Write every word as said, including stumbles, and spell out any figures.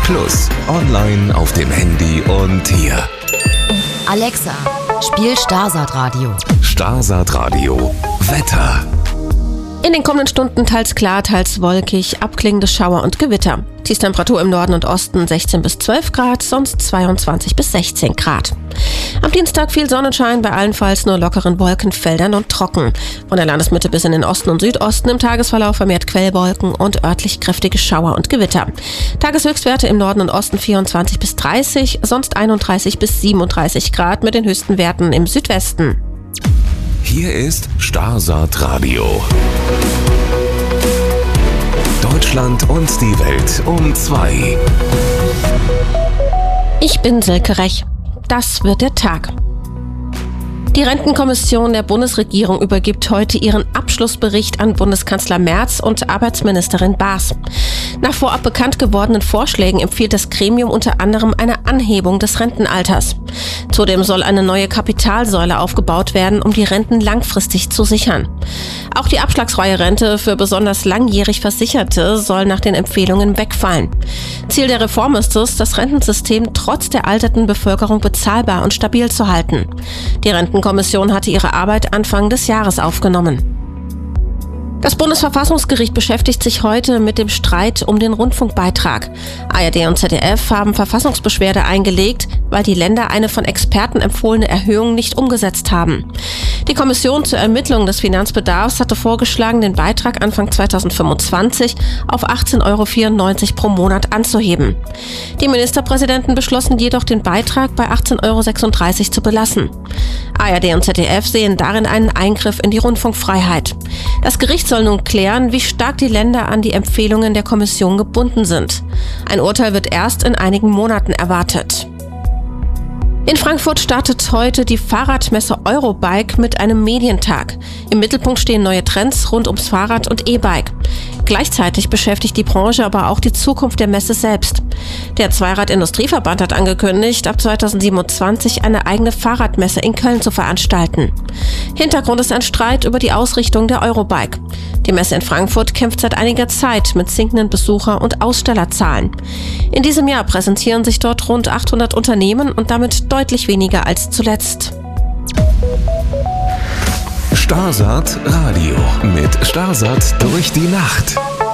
Plus, online auf dem Handy und hier. Alexa, spiel Starsat Radio. Starsat Radio. Wetter. In den kommenden Stunden teils klar, teils wolkig, abklingende Schauer und Gewitter. Tiefstemperatur im Norden und Osten sechzehn bis zwölf Grad, sonst zweiundzwanzig bis sechzehn Grad. Am Dienstag viel Sonnenschein, bei allenfalls nur lockeren Wolkenfeldern und trocken. Von der Landesmitte bis in den Osten und Südosten im Tagesverlauf vermehrt Quellwolken und örtlich kräftige Schauer und Gewitter. Tageshöchstwerte im Norden und Osten vierundzwanzig bis dreißig, sonst einunddreißig bis siebenunddreißig Grad mit den höchsten Werten im Südwesten. Hier ist Starsat Radio. Deutschland und die Welt um zwei. Ich bin Silke Rech. Das wird der Tag. Die Rentenkommission der Bundesregierung übergibt heute ihren Abschlussbericht an Bundeskanzler Merz und Arbeitsministerin Baas. Nach vorab bekannt gewordenen Vorschlägen empfiehlt das Gremium unter anderem eine Anhebung des Rentenalters. Zudem soll eine neue Kapitalsäule aufgebaut werden, um die Renten langfristig zu sichern. Auch die abschlagsfreie Rente für besonders langjährig Versicherte soll nach den Empfehlungen wegfallen. Ziel der Reform ist es, das Rentensystem trotz der alternden Bevölkerung bezahlbar und stabil zu halten. Die Rentenkommission hatte ihre Arbeit Anfang des Jahres aufgenommen. Das Bundesverfassungsgericht beschäftigt sich heute mit dem Streit um den Rundfunkbeitrag. A R D und Z D F haben Verfassungsbeschwerde eingelegt, weil die Länder eine von Experten empfohlene Erhöhung nicht umgesetzt haben. Die Kommission zur Ermittlung des Finanzbedarfs hatte vorgeschlagen, den Beitrag Anfang zweitausendfünfundzwanzig auf achtzehn Euro vierundneunzig pro Monat anzuheben. Die Ministerpräsidenten beschlossen jedoch, den Beitrag bei achtzehn Euro sechsunddreißig zu belassen. A R D und Z D F sehen darin einen Eingriff in die Rundfunkfreiheit. Das Gericht soll nun klären, wie stark die Länder an die Empfehlungen der Kommission gebunden sind. Ein Urteil wird erst in einigen Monaten erwartet. In Frankfurt startet heute die Fahrradmesse Eurobike mit einem Medientag. Im Mittelpunkt stehen neue Trends rund ums Fahrrad und E-Bike. Gleichzeitig beschäftigt die Branche aber auch die Zukunft der Messe selbst. Der Zweirad-Industrieverband hat angekündigt, ab zweitausendsiebenundzwanzig eine eigene Fahrradmesse in Köln zu veranstalten. Hintergrund ist ein Streit über die Ausrichtung der Eurobike. Die Messe in Frankfurt kämpft seit einiger Zeit mit sinkenden Besucher- und Ausstellerzahlen. In diesem Jahr präsentieren sich dort rund achthundert Unternehmen und damit deutlich weniger als zuletzt. Starsat Radio mit Starsat durch die Nacht.